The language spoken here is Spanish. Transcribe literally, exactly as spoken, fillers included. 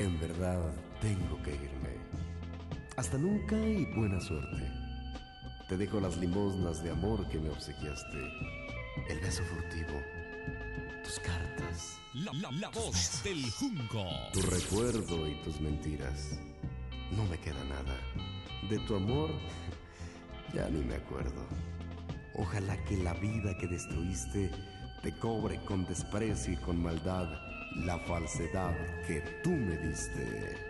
En verdad tengo que irme. Hasta nunca y buena suerte. Te dejo las limosnas de amor que me obsequiaste, el beso furtivo, tus cartas, La, la, la voz del Junco. tu recuerdo y tus mentiras. No me queda nada. De tu amor ya ni me acuerdo. Ojalá que la vida que destruiste te cobre con desprecio y con maldad la falsedad que tú me diste.